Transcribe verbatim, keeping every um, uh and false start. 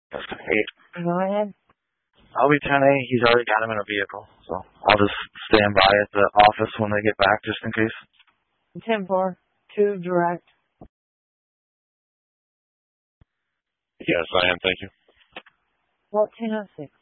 That's great. Go ahead. I'll be ten A. He's already got him in a vehicle, so I'll just stand by at the office when they get back, just in case. ten four, two direct. Yes, I am. Thank you. fourteen oh six.